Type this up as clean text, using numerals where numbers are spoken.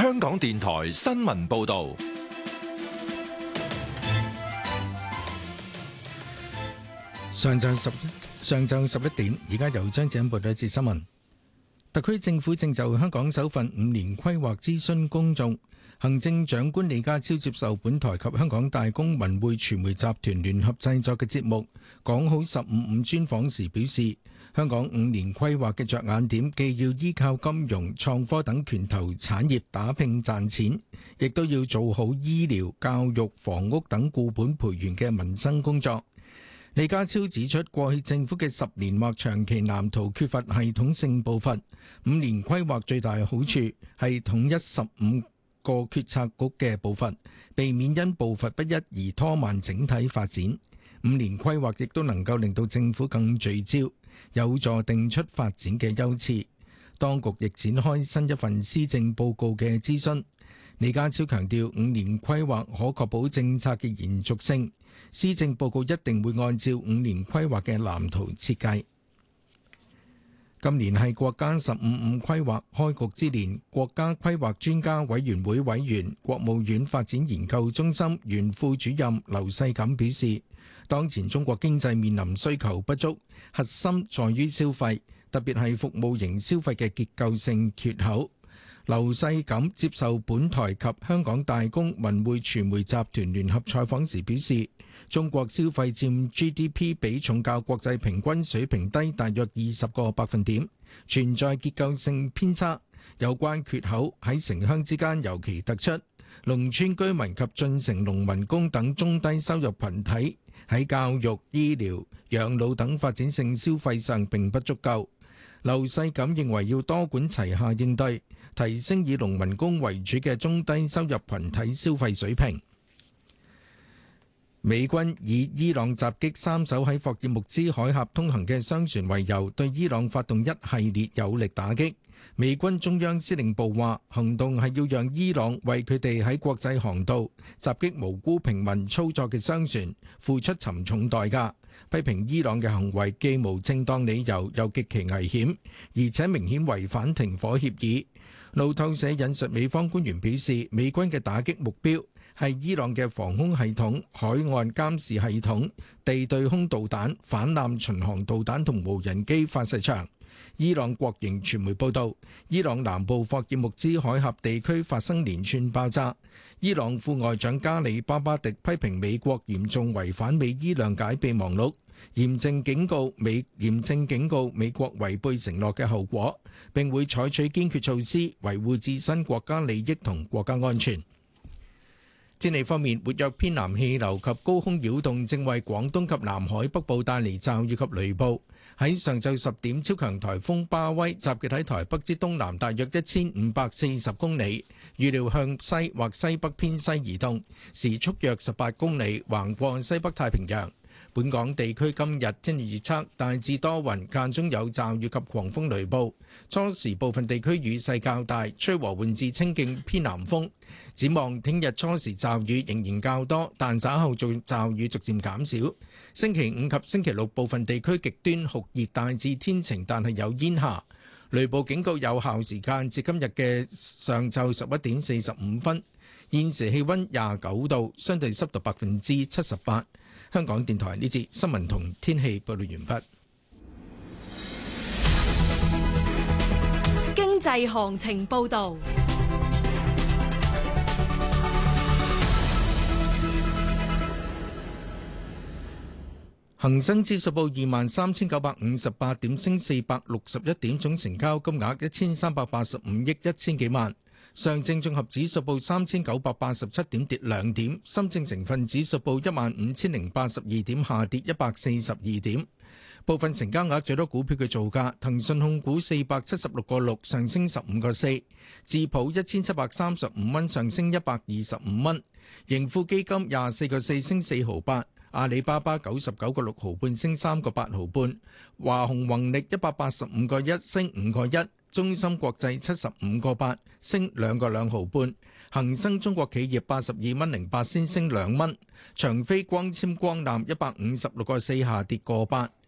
香港電台新聞報道。 上晝11點，而家由張子欣報道一節新聞。特區政府正就香港首份5年規劃諮詢公眾。行政長官李家超接受本台及香港大公文匯傳媒集團聯合製作嘅節目講好15/5專訪時表示，香港5年規劃嘅着眼點既要依靠金融、創科等拳頭產業打拼賺錢，亦都要做好醫療、教育、房屋等固本培元嘅民生工作。李家超指出，過去政府嘅10年或長期藍圖缺乏系統性步伐，5年規劃最大好處係統一15個決策局嘅步伐，避免因步伐不一而拖慢整體發展。5年規劃亦都能夠令到政府更聚焦，有助定出發展嘅優次。當局亦展開新一份施政報告嘅諮詢。李家超強調，5年規劃可確保政策嘅延續性，施政報告一定會按照5年規劃嘅藍圖設計。今年係國家15/5規劃開局之年，國家規劃專家委員會委員、國務院發展研究中心原副主任劉世錦表示，當前中國經濟面臨需求不足，核心在於消費，特別係服務型消費嘅結構性缺口。劉世錦接受本台及香港大公文匯傳媒集團聯合採訪時表示，中國消費佔 GDP 比重較國際平均水平低大約20個百分點，存在結構性偏差。有關缺口喺城鄉之間尤其突出，農村居民及進城農民工等中低收入群體喺教育、醫療、養老等發展性消費上並不足夠。劉世錦認為要多管齊下應對，提升以農民工為主嘅中低收入群體消費水平。美軍以伊朗襲擊3艘喺霍爾木茲海峽通行嘅商船為由，對伊朗發動一系列有力打擊。美軍中央司令部話，行動係要讓伊朗為佢哋喺國際航道襲擊無辜平民操作嘅商船付出沉重代價，批評伊朗嘅行為既無正當理由，又極其危險，而且明顯違反停火協議。路透社引述美方官員表示，美軍嘅打擊目標係伊朗嘅防空系統、海岸監視系統、地對空導彈、反艦巡航導彈同無人機發射場。伊朗國營傳媒報導，伊朗南部霍爾木茲海峽地區發生連串爆炸。伊朗副外長加里巴巴迪批評美國嚴重違反美伊諒解備忘錄，嚴正警告美國違背承諾嘅後果，並會採取堅決措施維護自身國家利益同國家安全。天氣方面，活躍偏南氣流及高空擾動正為廣東及南海北部帶嚟驟雨及雷暴。喺上晝10點，超強颱風巴威集結喺台北之東南大約1540公里，預料向西或西北偏西移動，時速約18公里，橫過西北太平洋。本港地區今日天氣預測，大致多雲，間中有驟雨及狂風雷暴，初時部分地區雨勢較大，吹和緩至清勁偏南風。展望聽日初時驟雨仍然較多，但稍後驟雨逐漸減少。星期5及星期6部分地區極端酷熱，大致天晴，但係有煙霞。雷暴警告有效時間至今日嘅上晝11點45分。現時氣溫29度，相對濕度78%。香港電台呢節新聞同天氣報道完畢。 經濟行情報道。 恒生指數報23,958點，升461點，總成交金額1385億1000幾萬。上證綜合指數報3987點，跌2點。深證成分指數報15082點，下跌142點。部分成交額最多股票嘅造價：騰訊控股476個6，上升15個4；智普1735蚊，上升125蚊；盈富基金24個4，升4毫8；阿里巴巴99個6毫半，升3個8毫半；華虹宏力185個1，升5個1；中芯國際75個8，升2個2毫半；恒生中國企業82蚊08仙，升2蚊；長飛光纖光纜156個4，下跌個8。